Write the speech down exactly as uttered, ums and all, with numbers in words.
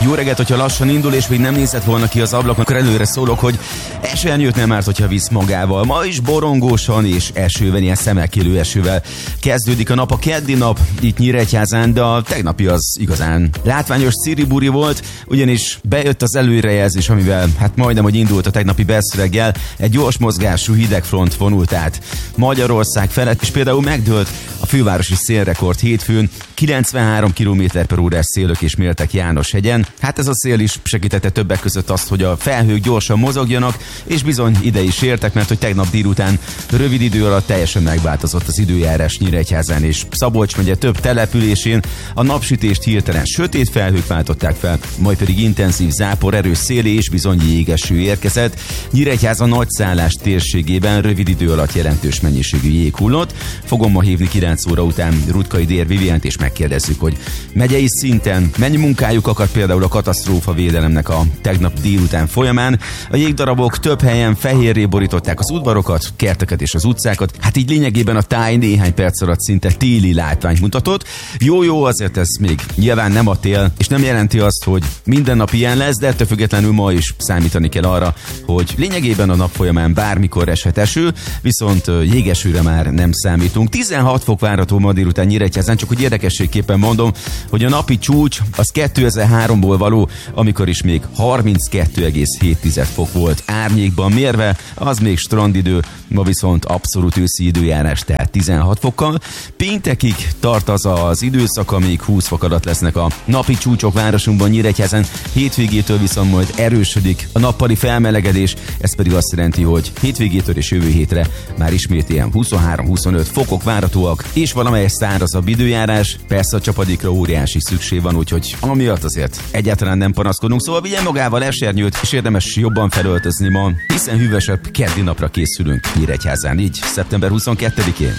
Jó reggelt, hogyha lassan indul, és még nem nézett volna ki az ablakon, akkor előre szólok, hogy esőernyőt nem árt, hogyha visz magával. Ma is borongósan és esővel, ilyen szemelkélő esővel kezdődik a nap, a keddi nap itt Nyíregyházán, de a tegnapi az igazán látványos ciriburi volt, ugyanis bejött az előrejelzés, amivel hát majdnem, hogy indult a tegnapi belszöreggel, egy gyors mozgású hidegfront vonult át Magyarország felett, és például megdőlt a fővárosi szélrekord hétfőn, kilencvenhárom kilométer per órás szélök is mértek Jánoshegyen. Hát ez a szél is segítette többek között azt, hogy a felhők gyorsan mozogjanak, és bizony ide is értek, mert hogy tegnap délután rövid idő alatt teljesen megváltozott az időjárás Nyíregyházán és Szabolcs megye több településén. A napsütést hirtelen sötét felhők váltották fel, majd pedig intenzív zápor, erős szél és bizony jégeső érkezett. Nyíregyháza nagyszállás térségében rövid idő alatt jelentős mennyiségű jég hullott. Fogom ma hívni kilenc óra után Rutkai Dér Vivient, és megkérdezzük, hogy megyei szinten mennyi munkájuk akad például a katasztrófa védelemnek a tegnap délután folyamán. A jégdarabok több helyen fehérré borították az udvarokat, kerteket és az utcákat. Hát így lényegében a táj néhány perc alatt szinte téli látványt mutatott. Jó-jó, azért ez még nyilván nem a tél, és nem jelenti azt, hogy minden nap ilyen lesz, de ettől függetlenül ma is számítani kell arra, hogy lényegében a nap folyamán bármikor eshet eső, viszont jégesőre már nem számítunk. tizenhat fok várható ma délután Nyíregyházán, csak hogy érdekességképpen mondom, hogy a napi csúcs az kétezer-háromból való, amikor is még harminckettő egész hét fok volt árnyékban mérve, az még strandidő, ma viszont abszolút őszi időjárás, tehát tizenhat fokkal. Péntekig tart az az időszak, amíg húsz fok alatt lesznek a napi csúcsok városunkban, Nyíregyházán. Hétvégétől viszont majd erősödik a nappali felmelegedés, ez pedig azt jelenti, hogy hétvégétől és jövő hétre már ismét ilyen huszonhárom-huszonöt fokok várhatóak, és valamelyes szárazabb időjárás. Persze a csapadékra óriási szükség van, úgyhogy amiatt azért egyáltalán nem panaszkodunk, szóval vigyen magával esernyőt, és érdemes jobban felöltözni ma, hiszen hűvösebb keddi napra készülünk Nyíregyházán, így szeptember huszonkettedikén.